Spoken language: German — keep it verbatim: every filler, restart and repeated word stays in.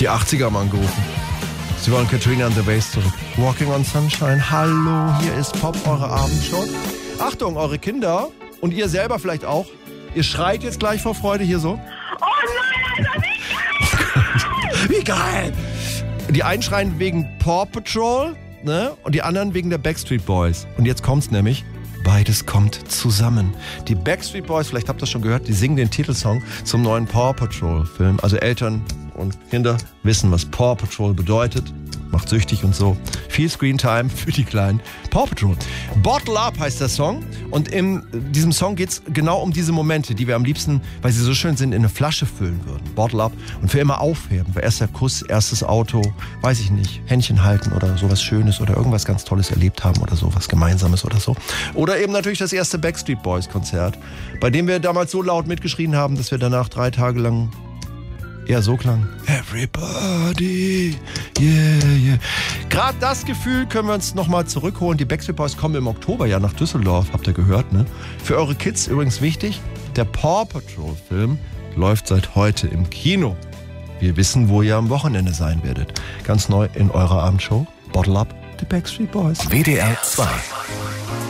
Die achtziger haben angerufen. Sie wollen Katrina and the Waves zurück. Walking on Sunshine. Hallo, hier ist Pop, eure Abendshow. Achtung, eure Kinder und ihr selber vielleicht auch. Ihr schreit jetzt gleich vor Freude hier so. Oh nein, Alter, wie geil! Wie geil! Die einen schreien wegen Paw Patrol, ne? Und die anderen wegen der Backstreet Boys. Und jetzt kommt's nämlich. Beides kommt zusammen. Die Backstreet Boys, vielleicht habt ihr das schon gehört, die singen den Titelsong zum neuen Paw Patrol Film. Also Eltern und Kinder wissen, was Paw Patrol bedeutet. Macht süchtig und so. Viel Screentime für die Kleinen. Paw Patrol. Bottle Up heißt der Song. Und in diesem Song geht es genau um diese Momente, die wir am liebsten, weil sie so schön sind, in eine Flasche füllen würden. Bottle Up. Und für immer aufheben. Erster Kuss, erstes Auto, weiß ich nicht, Händchen halten oder sowas Schönes oder irgendwas ganz Tolles erlebt haben oder sowas Gemeinsames oder so. Oder eben natürlich das erste Backstreet Boys Konzert, bei dem wir damals so laut mitgeschrien haben, dass wir danach drei Tage lang eher so klang. Everybody, yeah, yeah. Gerade das Gefühl können wir uns nochmal zurückholen. Die Backstreet Boys kommen im Oktober ja nach Düsseldorf, habt ihr gehört, ne? Für eure Kids übrigens wichtig, der Paw Patrol Film läuft seit heute im Kino. Wir wissen, wo ihr am Wochenende sein werdet. Ganz neu in eurer Abendshow. Bottle Up, die Backstreet Boys. W D R zwei.